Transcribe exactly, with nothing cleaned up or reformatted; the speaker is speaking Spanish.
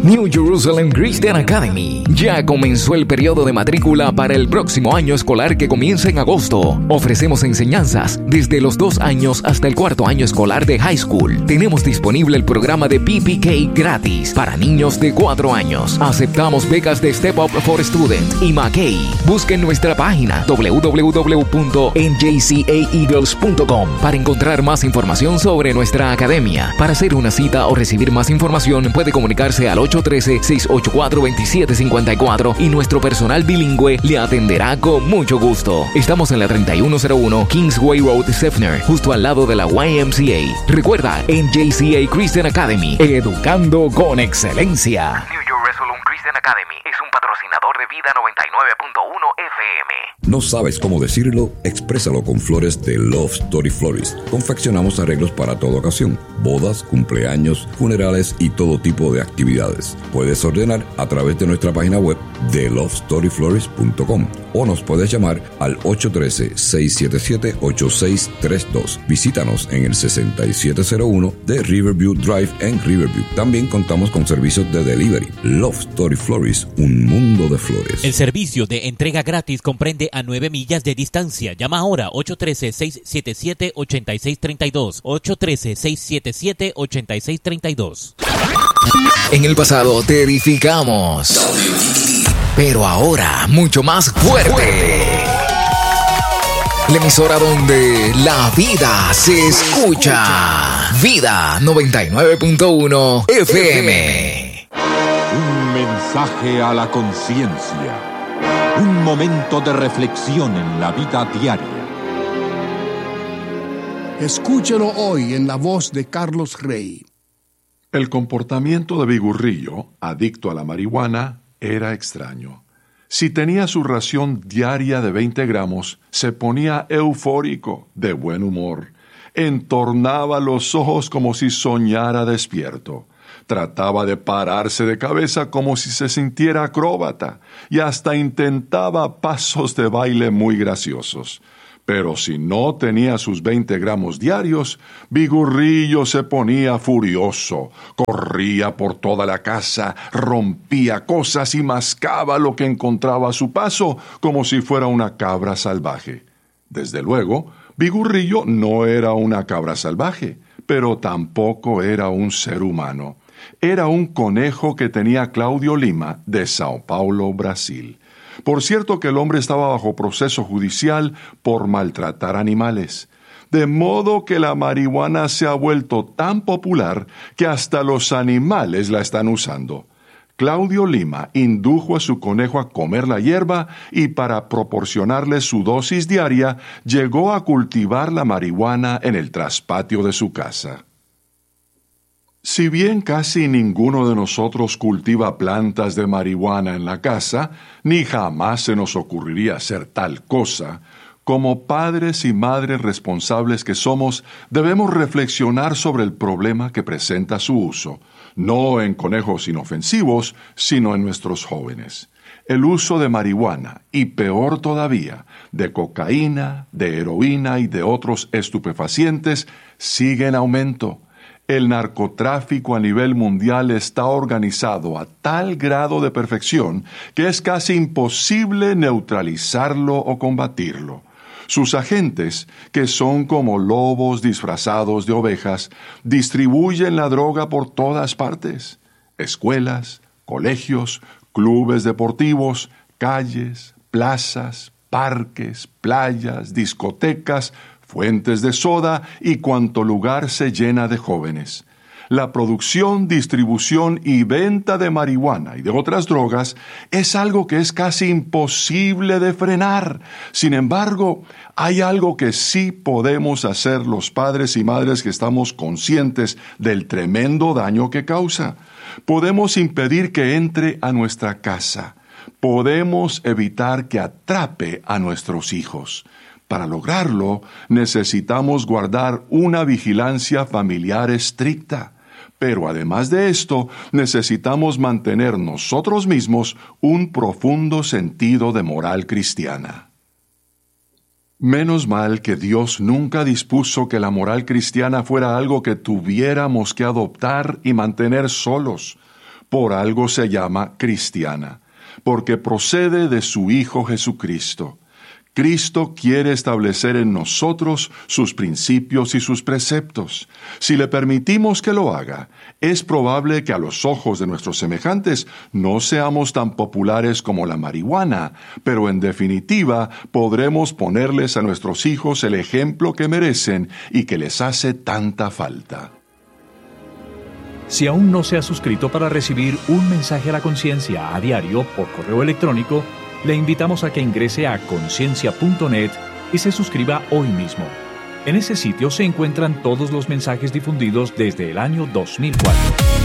New Jerusalem Christian Academy. Ya comenzó el periodo de matrícula para el próximo año escolar que comienza en agosto. Ofrecemos enseñanzas desde los dos años hasta el cuarto año escolar de high school. Tenemos disponible el programa de P P K gratis para niños de cuatro años. Aceptamos becas de Step Up for Student y McKay. Busquen nuestra página doble u doble u doble u punto n j c a eagles punto com para encontrar más información sobre nuestra academia. Para hacer una cita o recibir más información puede comunicarse al ocho uno tres, seis ocho cuatro, dos siete cinco cuatro y nuestro personal bilingüe le atenderá con mucho gusto. Estamos en la treinta y uno cero uno Kingsway Road, Seffner, justo al lado de la Y M C A. Recuerda, N J C A Christian Academy, educando con excelencia. New Jerusalem Christian Academy es un patrocinador de Vida noventa y nueve punto uno F M. ¿No sabes cómo decirlo? Exprésalo con flores de Love Story Florist. Confeccionamos arreglos para toda ocasión: bodas, cumpleaños, funerales y todo tipo de actividades. Puedes ordenar a través de nuestra página web de love story florist punto com o nos puedes llamar al ocho uno tres, seis siete siete, ocho seis tres dos. Visítanos en el sesenta y siete cero uno de Riverview Drive en Riverview. También contamos con servicios de delivery. Love Story Florist, un mundo de flores. El servicio de entrega gratis comprende a nueve millas de distancia. Llama ahora ocho uno tres, seis siete siete, ocho seis tres dos. ocho uno tres, seis siete siete, ocho seis tres dos. En el pasado te edificamos, pero ahora mucho más fuerte. La emisora donde la vida se escucha. Vida noventa y nueve punto uno F M. Un mensaje a la conciencia. Un momento de reflexión en la vida diaria. Escúchelo hoy en la voz de Carlos Rey. El comportamiento de Bigurrillo, adicto a la marihuana, era extraño. Si tenía su ración diaria de veinte gramos, se ponía eufórico, de buen humor. Entornaba los ojos como si soñara despierto. Trataba de pararse de cabeza como si se sintiera acróbata y hasta intentaba pasos de baile muy graciosos. Pero si no tenía sus veinte gramos diarios, Bigurrillo se ponía furioso, corría por toda la casa, rompía cosas y mascaba lo que encontraba a su paso como si fuera una cabra salvaje. Desde luego, Bigurrillo no era una cabra salvaje, pero tampoco era un ser humano. Era un conejo que tenía Claudio Lima de Sao Paulo, Brasil. Por cierto que el hombre estaba bajo proceso judicial por maltratar animales. De modo que la marihuana se ha vuelto tan popular que hasta los animales la están usando. Claudio Lima indujo a su conejo a comer la hierba y para proporcionarle su dosis diaria llegó a cultivar la marihuana en el traspatio de su casa. Si bien casi ninguno de nosotros cultiva plantas de marihuana en la casa, ni jamás se nos ocurriría hacer tal cosa, como padres y madres responsables que somos, debemos reflexionar sobre el problema que presenta su uso, no en conejos inofensivos, sino en nuestros jóvenes. El uso de marihuana, y peor todavía, de cocaína, de heroína y de otros estupefacientes, sigue en aumento. El narcotráfico a nivel mundial está organizado a tal grado de perfección que es casi imposible neutralizarlo o combatirlo. Sus agentes, que son como lobos disfrazados de ovejas, distribuyen la droga por todas partes: escuelas, colegios, clubes deportivos, calles, plazas, parques, playas, discotecas, fuentes de soda y cuanto lugar se llena de jóvenes. La producción, distribución y venta de marihuana y de otras drogas es algo que es casi imposible de frenar. Sin embargo, hay algo que sí podemos hacer los padres y madres que estamos conscientes del tremendo daño que causa. Podemos impedir que entre a nuestra casa. Podemos evitar que atrape a nuestros hijos. Para lograrlo, necesitamos guardar una vigilancia familiar estricta. Pero además de esto, necesitamos mantener nosotros mismos un profundo sentido de moral cristiana. Menos mal que Dios nunca dispuso que la moral cristiana fuera algo que tuviéramos que adoptar y mantener solos. Por algo se llama cristiana, porque procede de su Hijo Jesucristo. Cristo quiere establecer en nosotros sus principios y sus preceptos. Si le permitimos que lo haga, es probable que a los ojos de nuestros semejantes no seamos tan populares como la marihuana, pero en definitiva podremos ponerles a nuestros hijos el ejemplo que merecen y que les hace tanta falta. Si aún no se ha suscrito para recibir un mensaje a la conciencia a diario por correo electrónico, le invitamos a que ingrese a conciencia punto net y se suscriba hoy mismo. En ese sitio se encuentran todos los mensajes difundidos desde el año dos mil cuatro.